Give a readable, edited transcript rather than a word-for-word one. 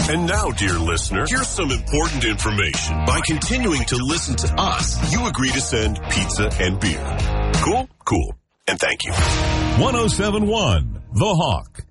And now, dear listener, here's some important information. By continuing to listen to us, you agree to send pizza and beer. Cool? Cool. And thank you. 107.1 The Hawk.